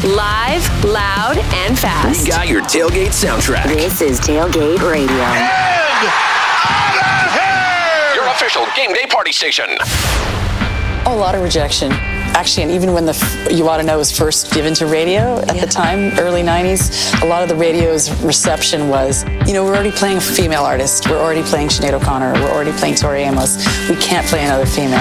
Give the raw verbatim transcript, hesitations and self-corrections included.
Live, loud, and fast. We got your tailgate soundtrack. This is Tailgate Radio. And out of here! Your official game day party station. Oh, a lot of rejection. Actually, and even when the You Ought to Know was first given to radio at yeah. the time, early nineties, a lot of the radio's reception was, you know, we're already playing a female artist. We're already playing Sinead O'Connor. We're already playing Tori Amos. We can't play another female.